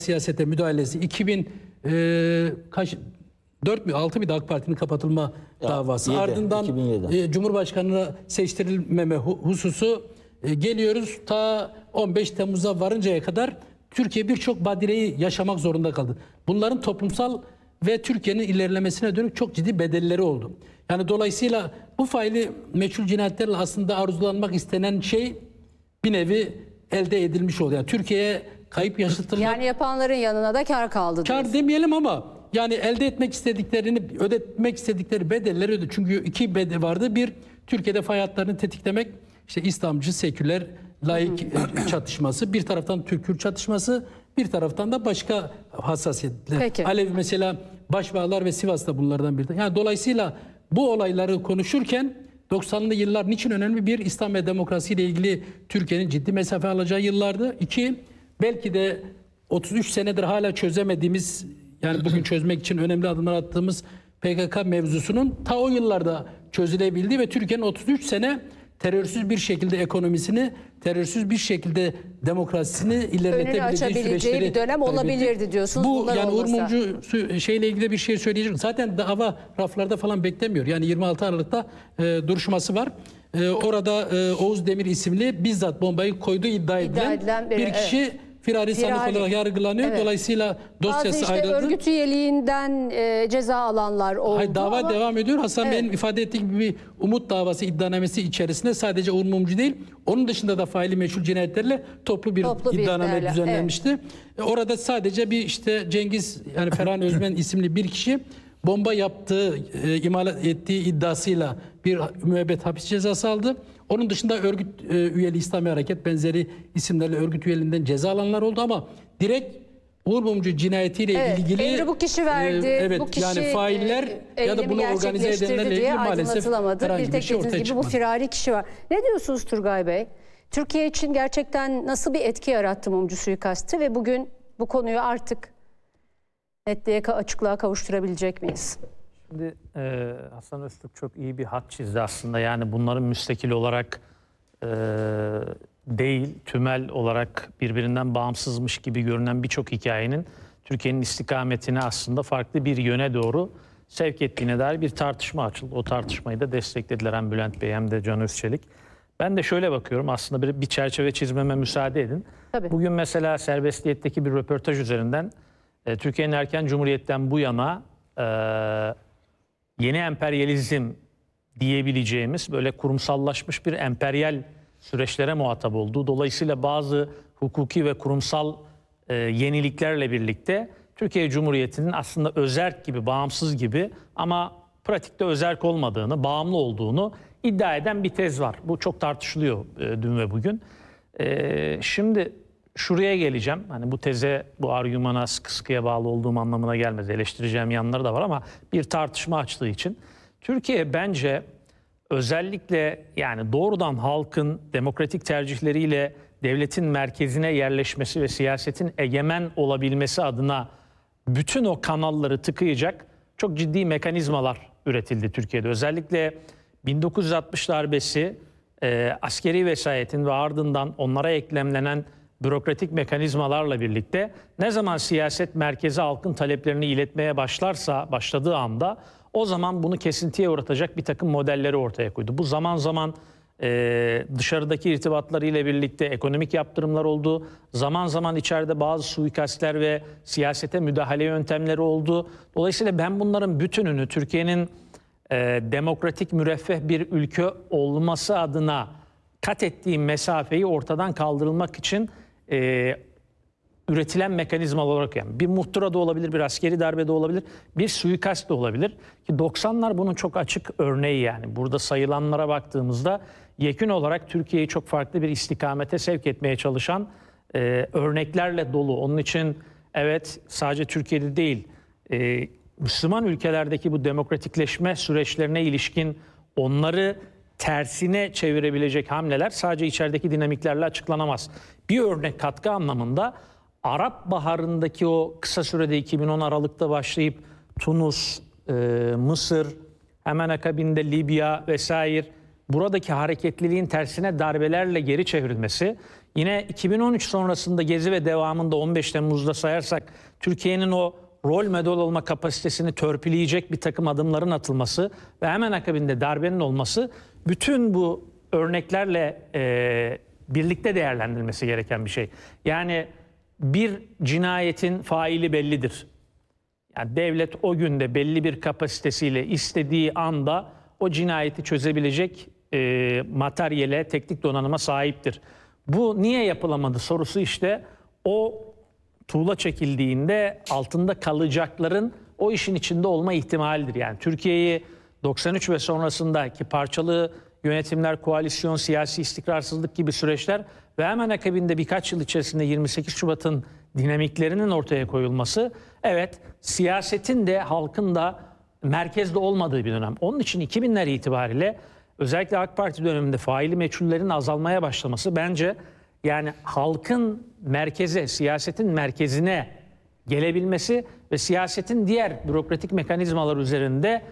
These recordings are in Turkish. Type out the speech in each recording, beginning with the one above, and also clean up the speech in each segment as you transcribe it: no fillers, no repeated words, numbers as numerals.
siyasete müdahalesi 2000 kaç 4 mü 6 mıydı AK Parti'nin kapatılma davası. 7, Ardından Cumhurbaşkanı'na seçtirilmeme hususu geliyoruz ta 15 Temmuz'a varıncaya kadar Türkiye birçok badireyi yaşamak zorunda kaldı. Bunların toplumsal ve Türkiye'nin ilerlemesine dönük çok ciddi bedelleri oldu. Yani dolayısıyla bu faili meçhul cinayetlerle aslında arzulanmak istenen şey bir nevi elde edilmiş oldu. Yani Türkiye'ye kayıp yaşatılmak... Yani yapanların yanına da kar kaldı. Kar demeyelim ama yani elde etmek istediklerini, ödetmek istedikleri bedelleri ödedi. Çünkü iki bedel vardı. Bir, Türkiye'de fay hatlarını tetiklemek, işte İslamcı, seküler, laik çatışması. Bir taraftan Türk-Kürt çatışması, bir taraftan da başka hassasiyetler. Peki. Alevi mesela Başbağlar ve Sivas'ta bunlardan biri. Yani dolayısıyla bu olayları konuşurken 90'lı yıllar niçin önemli? Bir, İslam ve demokrasi ile ilgili Türkiye'nin ciddi mesafe alacağı yıllardı. İki, belki de 33 senedir hala çözemediğimiz, yani bugün çözmek için önemli adımlar attığımız PKK mevzusunun ta o yıllarda çözülebildiği ve Türkiye'nin 33 sene terörsüz bir şekilde ekonomisini, terörsüz bir şekilde demokrasisini ilerletebileceği süreçleri bir dönem olabilirdi diyorsunuz. Bu yani Uğur Mumcu şeyle ilgili bir şey söyleyecek. Zaten dava raflarda falan beklemiyor. Yani 26 Aralık'ta duruşması var. Orada Oğuz Demir isimli bizzat bombayı koyduğu iddia edilen bir kişi firari sanık olarak yargılanıyor. Evet. Dolayısıyla dosyası bazı ayrıldı. Örgüt üyeliğinden ceza alanlar oldu. Hayır, dava ama... devam ediyor. Hasan Bey'in ifade ettiği gibi bir umut davası iddianamesi içerisinde sadece Uğur Mumcu değil, onun dışında da faili meçhul cinayetlerle toplu bir iddianame düzenlenmişti. Evet. Orada sadece bir işte Cengiz, yani Ferhan Özmen isimli bir kişi bomba yaptığı, imalat ettiği iddiasıyla bir müebbet hapis cezası aldı. Onun dışında örgüt üyeli İslami Hareket benzeri isimlerle örgüt üyeliğinden ceza alanlar oldu ama direkt Uğur Mumcu cinayetiyle ilgili emri bu kişi verdi. Evet, bu kişi, yani failler ya da bunu organize edenlerle ilgili maalesef herhangi bir şey ortaya çıkmadı. Bu firari kişi var. Ne diyorsunuz Turgay Bey? Türkiye için gerçekten nasıl bir etki yarattı Mumcu suikastı ve bugün bu konuyu artık netliğe, açıklığa kavuşturabilecek miyiz? Şimdi Hasan Öztürk çok iyi bir hat çizdi aslında. Yani bunların müstakil olarak değil, tümel olarak birbirinden bağımsızmış gibi görünen birçok hikayenin Türkiye'nin istikametini aslında farklı bir yöne doğru sevk ettiğine dair bir tartışma açıldı. O tartışmayı da desteklediler hem Bülent Bey hem de Can Özçelik. Ben de şöyle bakıyorum, aslında bir çerçeve çizmeme müsaade edin. Tabii. Bugün mesela Serbestiyetteki bir röportaj üzerinden Türkiye'nin erken Cumhuriyet'ten bu yana yeni emperyalizm diyebileceğimiz böyle kurumsallaşmış bir emperyal süreçlere muhatap olduğu, dolayısıyla bazı hukuki ve kurumsal yeniliklerle birlikte Türkiye Cumhuriyeti'nin aslında özerk gibi, bağımsız gibi ama pratikte özerk olmadığını, bağımlı olduğunu iddia eden bir tez var. Bu çok tartışılıyor dün ve bugün. Şimdi şuraya geleceğim. Hani bu teze, bu argümana sıkı sıkıya bağlı olduğum anlamına gelmez. Eleştireceğim yanları da var ama bir tartışma açtığı için. Türkiye bence özellikle yani doğrudan halkın demokratik tercihleriyle devletin merkezine yerleşmesi ve siyasetin egemen olabilmesi adına bütün o kanalları tıkayacak çok ciddi mekanizmalar üretildi Türkiye'de. Özellikle 1960 darbesi, askeri vesayetin ve ardından onlara eklemlenen bürokratik mekanizmalarla birlikte ne zaman siyaset merkeze halkın taleplerini iletmeye başladığı anda o zaman bunu kesintiye uğratacak bir takım modelleri ortaya koydu. Bu zaman zaman dışarıdaki irtibatlarıyla birlikte ekonomik yaptırımlar oldu. Zaman zaman içeride bazı suikastler ve siyasete müdahale yöntemleri oldu. Dolayısıyla ben bunların bütününü Türkiye'nin demokratik müreffeh bir ülke olması adına kat ettiği mesafeyi ortadan kaldırılmak için üretilen mekanizma olarak, yani bir muhtıra da olabilir, bir askeri darbe de olabilir, bir suikast da olabilir. Ki 90'lar bunun çok açık örneği yani. Burada sayılanlara baktığımızda yekün olarak Türkiye'yi çok farklı bir istikamete sevk etmeye çalışan örneklerle dolu. Onun için evet, sadece Türkiye'de değil, Müslüman ülkelerdeki bu demokratikleşme süreçlerine ilişkin onları tersine çevirebilecek hamleler sadece içerideki dinamiklerle açıklanamaz. Bir örnek katkı anlamında Arap Baharı'ndaki o kısa sürede 2010 Aralık'ta başlayıp Tunus, Mısır, hemen akabinde Libya vesaire buradaki hareketliliğin tersine darbelerle geri çevrilmesi, Yine 2013 sonrasında Gezi ve devamında 15 Temmuz'da sayarsak Türkiye'nin o rol model olma kapasitesini törpüleyecek bir takım adımların atılması ve hemen akabinde darbenin olması bütün bu örneklerle birlikte değerlendirilmesi gereken bir şey. Yani bir cinayetin faili bellidir. Yani devlet o günde belli bir kapasitesiyle istediği anda o cinayeti çözebilecek materyale, teknik donanıma sahiptir. Bu niye yapılamadı sorusu işte o tuğla çekildiğinde altında kalacakların o işin içinde olma ihtimalidir. Yani Türkiye'yi 93 ve sonrasındaki parçalı yönetimler, koalisyon, siyasi istikrarsızlık gibi süreçler ve hemen akabinde birkaç yıl içerisinde 28 Şubat'ın dinamiklerinin ortaya koyulması, evet, siyasetin de halkın da merkezde olmadığı bir dönem. Onun için 2000'ler itibariyle özellikle AK Parti döneminde faili meçhullerin azalmaya başlaması bence yani halkın merkeze, siyasetin merkezine gelebilmesi ve siyasetin diğer bürokratik mekanizmalar üzerinde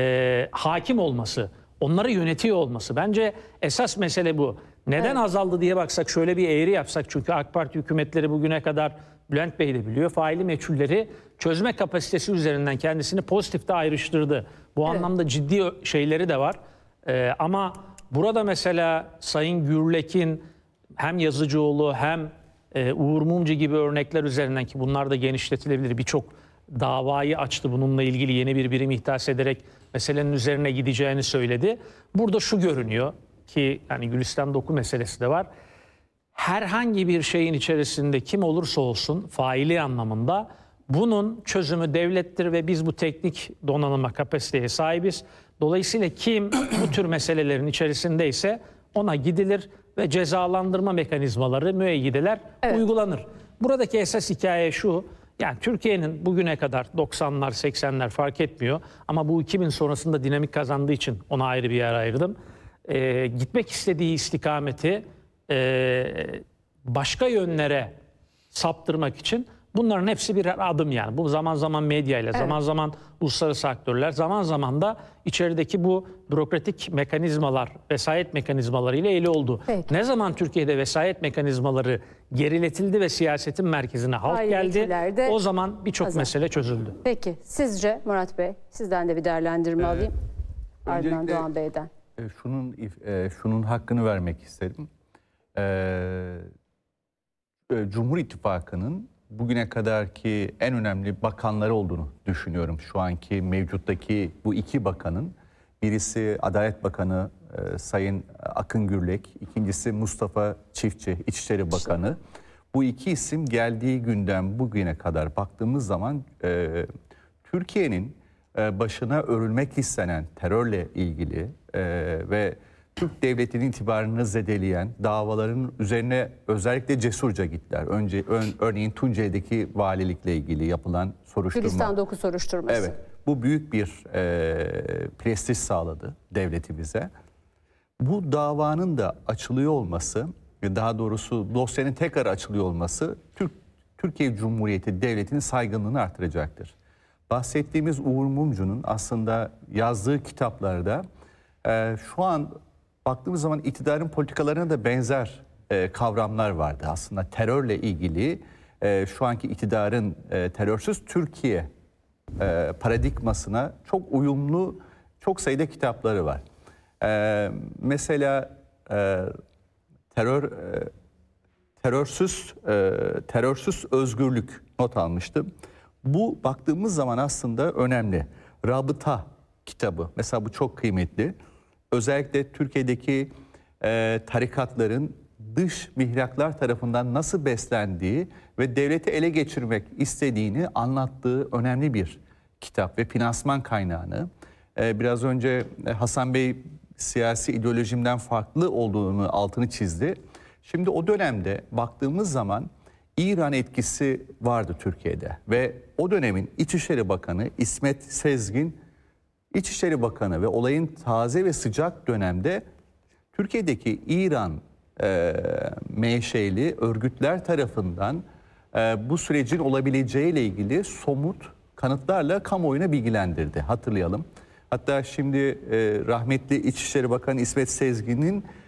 hakim olması, onları yönetiyor olması. Bence esas mesele bu. Neden azaldı diye baksak, şöyle bir eğri yapsak, çünkü AK Parti hükümetleri bugüne kadar, Bülent Bey de biliyor, faili meçhulleri çözme kapasitesi üzerinden kendisini pozitifte ayrıştırdı. Bu anlamda ciddi şeyleri de var. Ama burada mesela Sayın Gürlek'in hem Yazıcıoğlu hem Uğur Mumcu gibi örnekler üzerinden, ki bunlar da genişletilebilir, birçok davayı açtı, bununla ilgili yeni bir birim ihdas ederek meselenin üzerine gideceğini söyledi. Burada şu görünüyor ki yani Gülistan Doku meselesi de var. Herhangi bir şeyin içerisinde kim olursa olsun faili anlamında bunun çözümü devlettir ve biz bu teknik donanıma, kapasiteye sahibiz. Dolayısıyla kim bu tür meselelerin içerisindeyse ona gidilir ve cezalandırma mekanizmaları, müeyyideler uygulanır. Buradaki esas hikaye şu: yani Türkiye'nin bugüne kadar 90'lar, 80'ler fark etmiyor ama bu 2000 sonrasında dinamik kazandığı için ona ayrı bir yer ayırdım. Gitmek istediği istikameti başka yönlere saptırmak için bunların hepsi birer adım yani. Bu zaman zaman medyayla, zaman zaman uluslararası aktörler, zaman zaman da içerideki bu bürokratik mekanizmalar, vesayet mekanizmaları ile eli oldu. Peki. Ne zaman Türkiye'de vesayet mekanizmaları geriletildi ve siyasetin merkezine halk geldi, o zaman birçok mesele çözüldü. Peki sizce Murat Bey, sizden de bir değerlendirme alayım. Ardından Doğan Bey'den. Şunun hakkını vermek isterim. Cumhur İttifakı'nın bugüne kadarki en önemli bakanları olduğunu düşünüyorum. Şu anki mevcuttaki bu iki bakanın, birisi Adalet Bakanı Sayın Akın Gürlek, ikincisi Mustafa Çiftçi, İçişleri Bakanı. Bu iki isim geldiği günden bugüne kadar baktığımız zaman Türkiye'nin başına örülmek istenen terörle ilgili ve Türk devletinin itibarını zedeleyen davaların üzerine özellikle cesurca gittiler. Örneğin Tunceli'deki valilikle ilgili yapılan soruşturma. Gülistan Doku soruşturması. Evet, bu büyük bir prestij sağladı devletimize. Bu davanın da açılıyor olması, daha doğrusu dosyanın tekrar açılıyor olması Türkiye Cumhuriyeti Devleti'nin saygınlığını artıracaktır. Bahsettiğimiz Uğur Mumcu'nun aslında yazdığı kitaplarda şu an baktığımız zaman iktidarın politikalarına da benzer kavramlar vardı. Aslında terörle ilgili şu anki iktidarın terörsüz Türkiye paradigmasına çok uyumlu çok sayıda kitapları var. Mesela terörsüz özgürlük not almıştım. Bu baktığımız zaman aslında önemli. Rabıta kitabı mesela, bu çok kıymetli. Özellikle Türkiye'deki tarikatların dış mihraklar tarafından nasıl beslendiği ve devleti ele geçirmek istediğini anlattığı önemli bir kitap ve finansman kaynağını. Biraz önce Hasan Bey siyasi ideolojimden farklı olduğunu altını çizdi. Şimdi o dönemde baktığımız zaman İran etkisi vardı Türkiye'de ve o dönemin İçişleri Bakanı İsmet Sezgin, İçişleri Bakanı ve olayın taze ve sıcak dönemde Türkiye'deki İran menşeli örgütler tarafından bu sürecin olabileceğiyle ilgili somut kanıtlarla kamuoyuna bilgilendirdi. Hatırlayalım. Hatta şimdi rahmetli İçişleri Bakanı İsmet Sezgin'in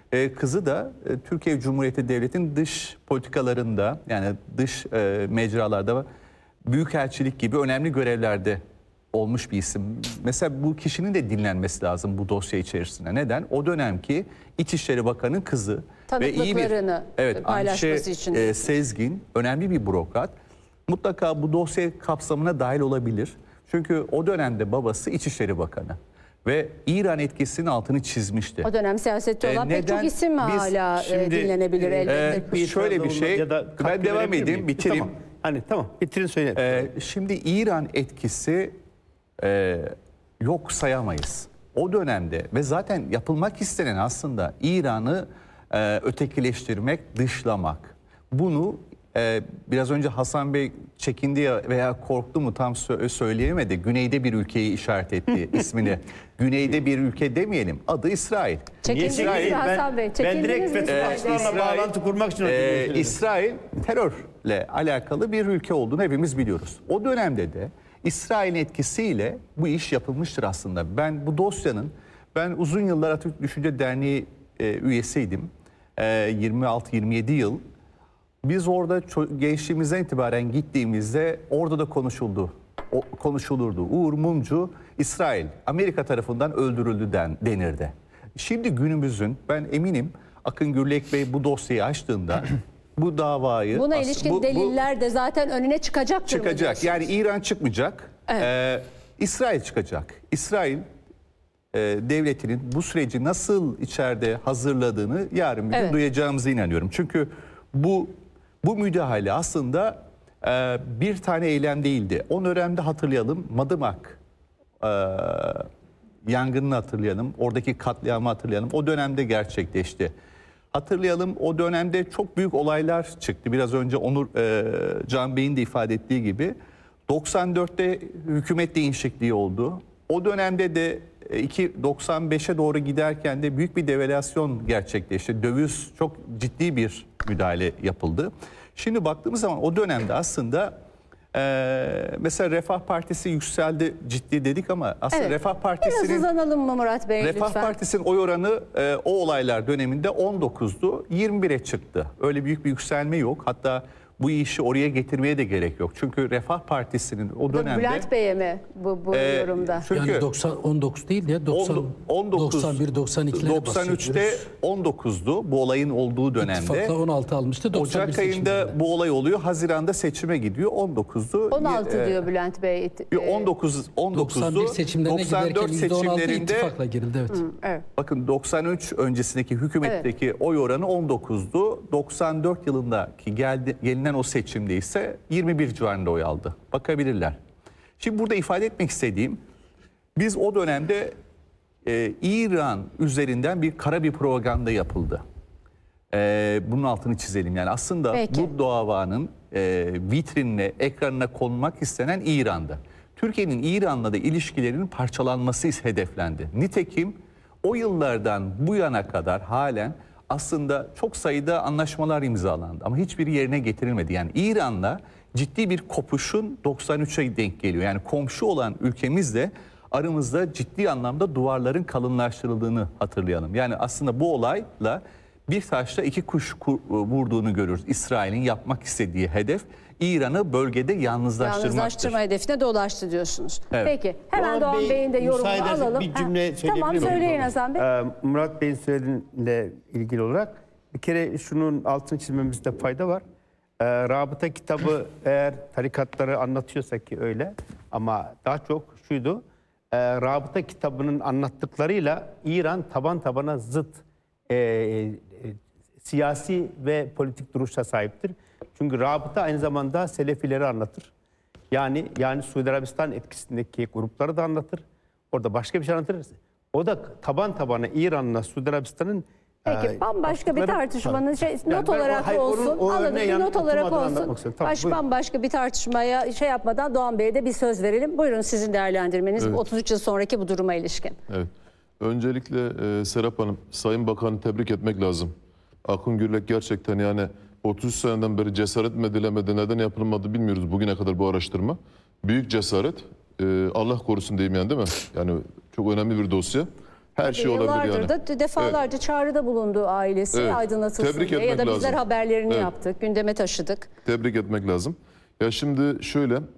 Kızı da Türkiye Cumhuriyeti Devleti'nin dış politikalarında, yani dış mecralarda büyükelçilik gibi önemli görevlerde olmuş bir isim. Mesela bu kişinin de dinlenmesi lazım bu dosya içerisinde. Neden? O dönemki İçişleri Bakanı'nın kızı ve iyi bir paylaşması için. Sezgin, önemli bir bürokrat. Mutlaka bu dosya kapsamına dahil olabilir. Çünkü o dönemde babası İçişleri Bakanı ve İran etkisinin altını çizmişti. O dönem siyasette olan pek çok neden isim biz hala dinlenebilir elbette. Şöyle bir şey, ya da ben katkı devam verebilir edeyim, miyim? bitireyim. Tamam. Hani tamam, bitirin söyleyin. Şimdi İran etkisi yok sayamayız. O dönemde ve zaten yapılmak istenen aslında İran'ı ötekileştirmek, dışlamak. Bunu biraz önce Hasan Bey çekindi ya veya korktu mu tam söyleyemedi. Güneyde bir ülkeyi işaret etti ismini. Güneyde bir ülke demeyelim. Adı İsrail. Çekindiniz mi Hasan Bey? Ben Çekindiniz direkt mi Fethullahçılarla İsrail'den? bağlantı kurmak için İsrail terörle alakalı bir ülke olduğunu hepimiz biliyoruz. O dönemde de İsrail'in etkisiyle bu iş yapılmıştır aslında. Ben uzun yıllar Atatürk Düşünce Derneği üyesiydim. 26-27 yıl. Biz orada gençliğimizden itibaren gittiğimizde orada da konuşulurdu. Uğur Mumcu İsrail, Amerika tarafından öldürüldü denirdi. Şimdi günümüzün, ben eminim Akın Gürlek Bey bu dosyayı açtığında bu davayı... Buna ilişkin deliller de zaten önüne çıkacaktır. Çıkacak. Yani İran çıkmayacak. Evet. İsrail çıkacak. İsrail devletinin bu süreci nasıl içeride hazırladığını yarın bir gün duyacağımıza inanıyorum. Çünkü bu müdahale aslında bir tane eylem değildi. O dönemde hatırlayalım, Madımak yangınını hatırlayalım, oradaki katliamı hatırlayalım. O dönemde gerçekleşti. Hatırlayalım, o dönemde çok büyük olaylar çıktı. Biraz önce Can Bey'in de ifade ettiği gibi 94'te hükümet değişikliği oldu. O dönemde de 95'e doğru giderken de büyük bir devalüasyon gerçekleşti. Döviz çok ciddi bir müdahale yapıldı. Şimdi baktığımız zaman o dönemde aslında mesela Refah Partisi yükseldi ciddi dedik ama aslında Refah Biraz Partisi'nin uzanalım mı Murat Bey Refah lütfen? Partisi'nin oy oranı o olaylar döneminde 19'du, 21'e çıktı. Öyle büyük bir yükselme yok. Hatta bu işi oraya getirmeye de gerek yok. Çünkü Refah Partisi'nin o dönemde... Bülent Bey'e mi bu yorumda? Çünkü Yani 19 değil ya 91 92'lere 93'te 19'du bu olayın olduğu dönemde. İttifakla 16 almıştı. 91 Ocak ayında bu olay oluyor. Haziran'da seçime gidiyor. 19'du. 16 diyor Bülent Bey. 19'du. 91 seçimlerine giderken 94 %16 seçimlerinde ittifakla girildi. Evet. Evet. bakın 93 öncesindeki hükümetteki oy oranı 19'du. 94 yılındaki gelinen o seçimde ise 21 civarında oy aldı. Bakabilirler. Şimdi burada ifade etmek istediğim, biz o dönemde İran üzerinden kara bir propaganda yapıldı. Bunun altını çizelim. Yani aslında bu davanın vitrinine, ekranına konmak istenen İran'dı. Türkiye'nin İran'la da ilişkilerinin parçalanması hedeflendi. Nitekim o yıllardan bu yana kadar halen aslında çok sayıda anlaşmalar imzalandı ama hiçbiri yerine getirilmedi. Yani İran'la ciddi bir kopuşun 93'e denk geliyor. Yani komşu olan ülkemizle aramızda ciddi anlamda duvarların kalınlaştırıldığını hatırlayalım. Yani aslında bu olayla bir taşla iki kuş vurduğunu görürüz. İsrail'in yapmak istediği hedef İran'ı bölgede yalnızlaştırmaktır. Yalnızlaştırma hedefine dolaştı diyorsunuz. Evet. Peki hemen Doğan Bey'in de yorumunu müsaade ederseniz alalım. bir cümle söyleyebilir Tamam miyim? söyleyin Hasan Bey. Murat Bey'in söylediğiyle ilgili olarak bir kere şunun altını çizmemizde fayda var. Rabıta kitabı eğer tarikatları anlatıyorsa ki öyle ama daha çok şuydu. Rabıta kitabının anlattıklarıyla İran taban tabana zıt siyasi ve politik duruşa sahiptir. Çünkü rabıta aynı zamanda Selefileri anlatır. Yani Suudi Arabistan etkisindeki grupları da anlatır. Orada başka bir şey anlatır. O da taban tabana İran'la Suudi Arabistan'ın Peki bambaşka bir tartışmanın not olarak olsun. Anladım, bir not olarak olsun. Bambaşka bir tartışmaya yapmadan Doğan Bey'e de bir söz verelim. Buyurun sizin değerlendirmeniz 33 yıl sonraki bu duruma ilişkin. Evet. Öncelikle Serap Hanım, Sayın Bakan'ı tebrik etmek lazım. Akın Gürlek gerçekten yani 33 seneden beri cesaret mi edilemedi, neden yapılmadı bilmiyoruz bugüne kadar bu araştırma. Büyük cesaret. Allah korusun diyeyim yani, değil mi? Yani çok önemli bir dosya. Her şey olabilir yani. Yıllardır da defalarca çağrıda bulundu ailesi Evet. aydınlatılsın Tebrik diye. Ya etmek da bizler lazım. haberlerini Evet. yaptık, gündeme taşıdık. Tebrik etmek lazım. Ya şimdi şöyle,